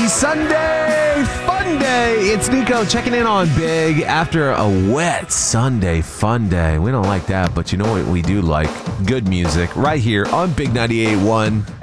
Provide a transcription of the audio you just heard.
Happy Sunday! Fun day! It's Nico checking in on Big after a wet Sunday fun day. We don't like that, but you know what we do like? Good music right here on Big 98.1.